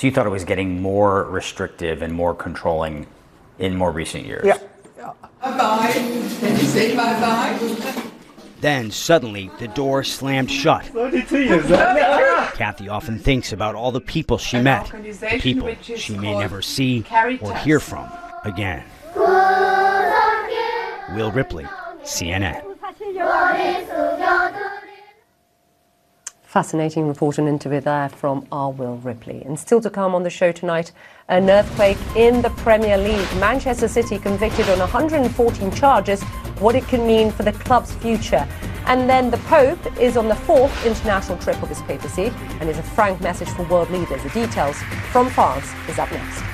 So you thought it was getting more restrictive and more controlling in more recent years? Yeah. Bye-bye. Can you say bye-bye? Then suddenly the door slammed shut. Kathy often thinks about all the people she met, people she may never see or hear from again. Will Ripley, CNN. Fascinating report and interview there from our Will Ripley. And still to come on the show tonight, an earthquake in the Premier League. Manchester City convicted on 114 charges, what it can mean for the club's future. And then the Pope is on the 4th international trip of his papacy and is a frank message for world leaders. The details from France is up next.